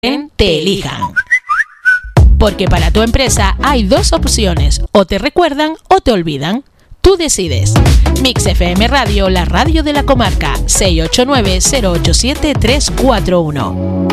te elijan. Porque para tu empresa hay dos opciones, o te recuerdan o te olvidan. Tú decides. Mix FM Radio, la radio de la comarca, 689-087-341.